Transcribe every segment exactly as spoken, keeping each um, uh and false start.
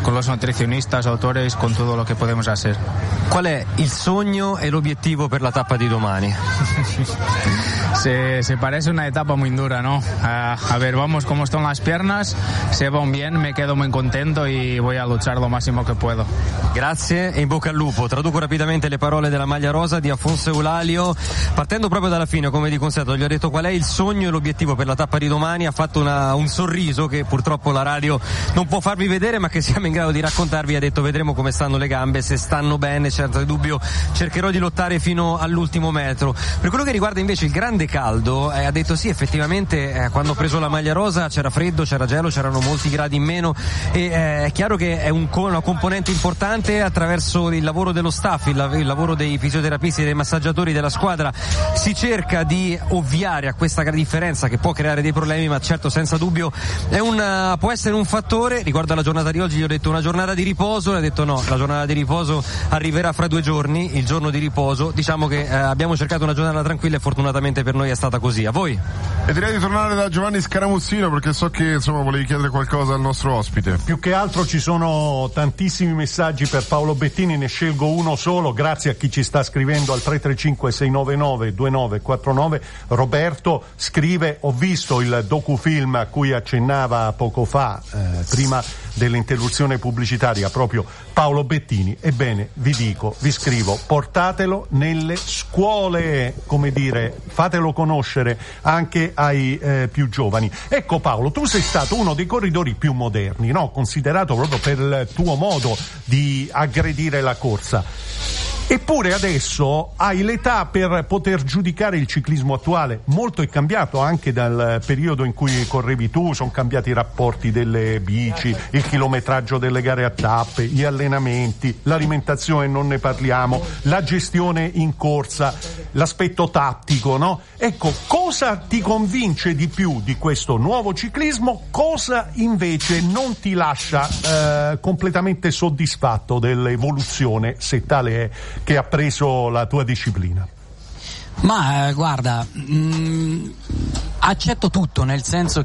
con los nutricionistas, autores, con todo lo que podemos hacer. Qual è il sogno e l'obiettivo per la tappa di domani? Se, se parece una etapa muy dura, ¿no? Uh, a ver, vamos cómo están las piernas, se van bien, me quedo muy contento y voy a luchar lo máximo que puedo. Grazie e in bocca al lupo. Traduco rapidamente le parole della maglia rosa di Afonso Eulalio, partendo proprio dalla fine, come di consueto. Gli ho detto qual è il sogno e l'obiettivo per la tappa di domani, ha fatto una, un sorriso che purtroppo la radio non può farvi vedere, ma che siamo in grado di raccontarvi. Ha detto: vedremo come stanno le gambe, se stanno bene, certo di dubbio cercherò di lottare fino all'ultimo metro. Per quello che riguarda invece il grande caldo, eh, ha detto sì, effettivamente eh, quando ho preso la maglia rosa c'era freddo, c'era gelo, c'erano molti gradi in meno, e eh, è chiaro che è un, una componente importante. Attraverso il lavoro dello staff, il, il lavoro dei fisioterapisti e dei massaggiatori della squadra, si cerca di ovviare a questa differenza che può creare dei problemi, ma certo senza dubbio è una, può essere un fattore. Riguardo alla giornata di oggi gli ho detto una giornata di riposo, e ha detto no, la giornata di riposo arriverà fra due giorni, il giorno di riposo. Diciamo che eh, abbiamo cercato una giornata tranquilla e fortunatamente per noi è stata così. A voi? E direi di tornare da Giovanni Scaramuzzino, perché so che insomma volevi chiedere qualcosa al nostro ospite. Più che altro ci sono tantissimi messaggi per Paolo Bettini, ne scelgo uno solo, grazie a chi ci sta scrivendo al tre tre cinque sei nove nove due nove quattro nove. Roberto scrive: ho visto il docufilm a cui accennava poco fa, eh, prima dell'interruzione pubblicitaria, proprio Paolo Bettini. Ebbene, vi dico, vi scrivo, portatelo nelle scuole, come dire, fatelo conoscere anche ai eh, più giovani. Ecco Paolo, tu sei stato uno dei corridori più moderni, no? Considerato proprio per il tuo modo di aggredire la corsa. Eppure adesso hai l'età per poter giudicare il ciclismo attuale. Molto è cambiato anche dal periodo in cui correvi tu, sono cambiati i rapporti delle bici, il chilometraggio delle gare a tappe, gli allenamenti, l'alimentazione non ne parliamo, la gestione in corsa, l'aspetto tattico, no? Ecco, cosa ti convince di più di questo nuovo ciclismo? Cosa invece non ti lascia eh, completamente soddisfatto dell'evoluzione, se tale è, che ha preso la tua disciplina? Ma eh, guarda, mh, accetto tutto, nel senso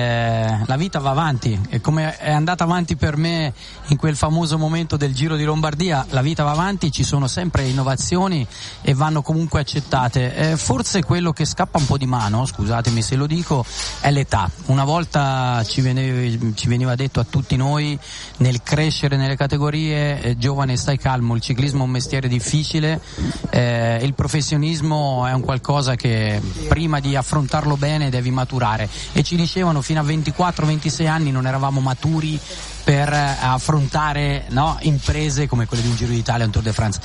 che la vita va avanti, e come è andata avanti per me in quel famoso momento del Giro di Lombardia, la vita va avanti, ci sono sempre innovazioni e vanno comunque accettate. Eh, forse quello che scappa un po' di mano, scusatemi se lo dico, è l'età. Una volta ci veniva, ci veniva detto a tutti noi, nel crescere nelle categorie, eh, giovane stai calmo, il ciclismo è un mestiere difficile, eh, il professionismo è un qualcosa che prima di affrontarlo bene devi maturare, e ci dicevano fino a ventiquattro ventisei anni non eravamo maturi per affrontare, no, imprese come quelle di un Giro d'Italia, un Tour de France.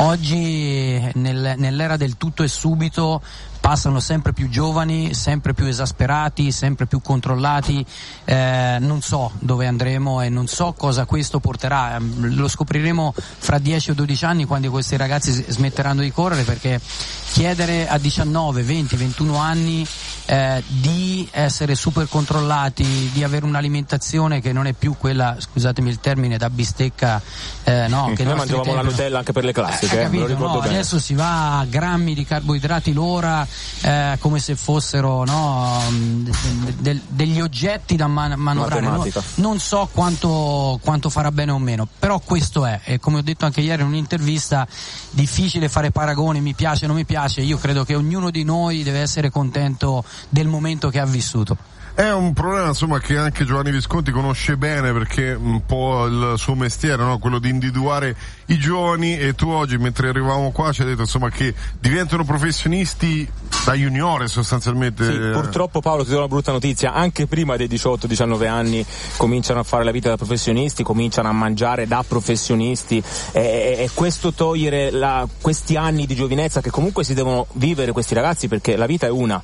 Oggi nel, nell'era del tutto e subito passano sempre più giovani, sempre più esasperati, sempre più controllati, eh, non so dove andremo e non so cosa questo porterà, lo scopriremo fra dieci o dodici anni, quando questi ragazzi smetteranno di correre, perché chiedere a diciannove, venti, ventuno anni eh, di essere super controllati, di avere un'alimentazione che non è più quella, scusatemi il termine, da bistecca, eh, no, che noi mangiavamo tempi, la Nutella anche per le classiche, eh, eh, me lo ricordo no, bene. Adesso si va a grammi di carboidrati l'ora, eh, come se fossero, no, de- de- degli oggetti da man- manovrare. No, non so quanto, quanto farà bene o meno, però questo è, e come ho detto anche ieri in un'intervista, difficile fare paragoni, mi piace, non mi piace. Io credo che ognuno di noi deve essere contento del momento che ha vissuto. È un problema insomma che anche Giovanni Visconti conosce bene, perché un po' il suo mestiere, no? Quello di individuare i giovani, e tu oggi mentre arrivavamo qua ci hai detto insomma che diventano professionisti da juniore sostanzialmente. Sì, purtroppo Paolo ti do una brutta notizia, anche prima dei diciotto diciannove anni cominciano a fare la vita da professionisti, cominciano a mangiare da professionisti, e, e questo togliere la, questi anni di giovinezza che comunque si devono vivere questi ragazzi, perché la vita è una,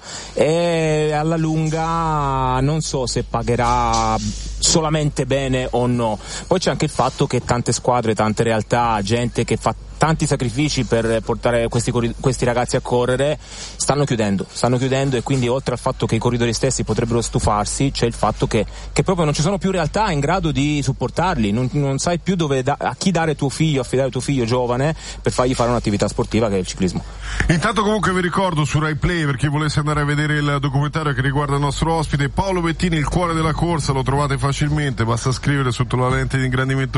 e alla lunga non so se pagherà solamente bene o no. Poi c'è anche il fatto che tante squadre, tante realtà, gente che fa tanti sacrifici per portare questi, questi ragazzi a correre, stanno chiudendo, stanno chiudendo e quindi oltre al fatto che i corridori stessi potrebbero stufarsi, c'è il fatto che, che proprio non ci sono più realtà in grado di supportarli, non, non sai più dove da, a chi dare tuo figlio, affidare tuo figlio giovane per fargli fare un'attività sportiva che è il ciclismo. Intanto comunque vi ricordo su Rai Play, per chi volesse andare a vedere il documentario che riguarda il nostro ospite Paolo Bettini, Il cuore della corsa, lo trovate facilmente, basta scrivere sotto la lente di ingrandimento